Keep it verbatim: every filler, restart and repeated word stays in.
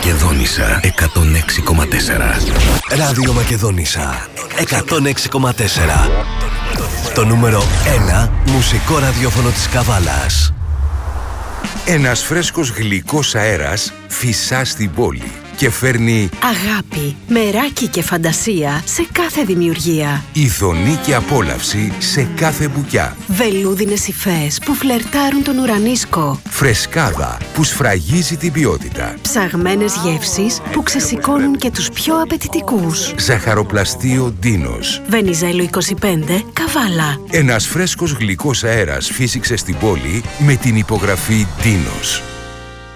Μακεδόνισσα εκατόν έξι κόμμα τέσσερα. Ράδιο Μακεδόνισσα εκατόν έξι κόμμα τέσσερα. Το νούμερο ένα μουσικό ραδιόφωνο της Καβάλας. Ένας φρέσκος γλυκός αέρας φυσά στην πόλη και φέρνει αγάπη, μεράκι και φαντασία σε κάθε δημιουργία. ειδονή και απόλαυση σε κάθε μπουκιά. Βελούδινες υφές που φλερτάρουν τον ουρανίσκο. Φρεσκάδα που σφραγίζει την ποιότητα. Ψαγμένες γεύσεις που ξεσηκώνουν και τους πιο απαιτητικούς. Ζαχαροπλαστείο Ντίνος. Βενιζέλο είκοσι πέντε, Καβάλα. Ένας φρέσκος γλυκός αέρας φύσηξε στην πόλη με την υπογραφή Ντίνος.